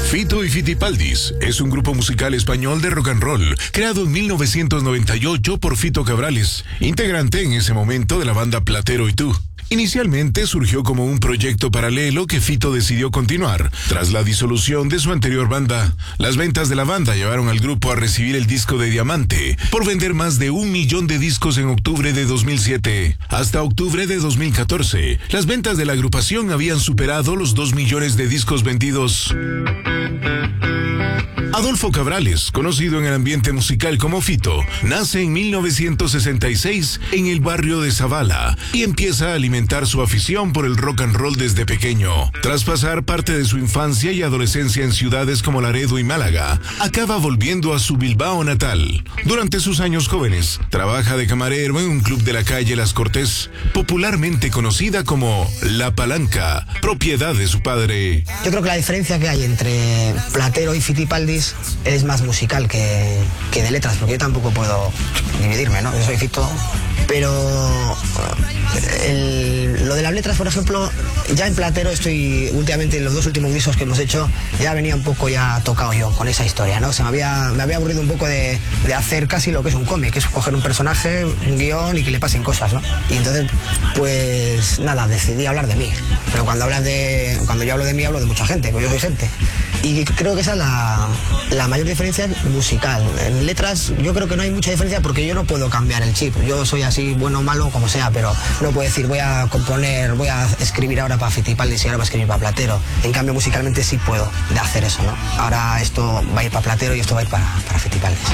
Fito y Fitipaldis es un grupo musical español de rock and roll, creado en 1998 por Fito Cabrales, integrante en ese momento de la banda Platero y Tú. Inicialmente surgió como un proyecto paralelo que Fito decidió continuar tras la disolución de su anterior banda. Las ventas de la banda llevaron al grupo a recibir el disco de diamante por vender más de 1 millón de discos en octubre de 2007. Hasta octubre de 2014, las ventas de la agrupación habían superado los 2 millones de discos vendidos. Adolfo Cabrales, conocido en el ambiente musical como Fito, nace en 1966 en el barrio de Zavala y empieza a alimentar su afición por el rock and roll desde pequeño. Tras pasar parte de su infancia y adolescencia en ciudades como Laredo y Málaga, acaba volviendo a su Bilbao natal. Durante sus años jóvenes, trabaja de camarero en un club de la calle Las Cortés, popularmente conocida como La Palanca, propiedad de su padre. Yo creo que la diferencia que hay entre Platero y Fitipaldis es más musical que de letras, porque yo tampoco puedo dividirme, ¿no? Yo soy Fito, pero lo de las letras, por ejemplo, ya en Platero estoy, últimamente en los 2 últimos discos que hemos hecho, ya venía un poco ya tocado yo con esa historia, ¿no? O sea, me había aburrido un poco de hacer casi lo que es un cómic, que es coger un personaje, un guión y que le pasen cosas, ¿no? Y entonces, pues nada, decidí hablar de mí. Pero cuando yo hablo de mí, hablo de mucha gente, porque yo soy gente. Y creo que esa es la mayor diferencia musical. En letras yo creo que no hay mucha diferencia porque yo no puedo cambiar el chip. Yo soy así, bueno o malo, como sea, pero no puedo decir voy a componer, voy a escribir ahora para Fitipaldis y ahora voy a escribir para Platero. En cambio musicalmente sí puedo hacer eso, ¿no? Ahora esto va a ir para Platero y esto va a ir para Fitipaldis.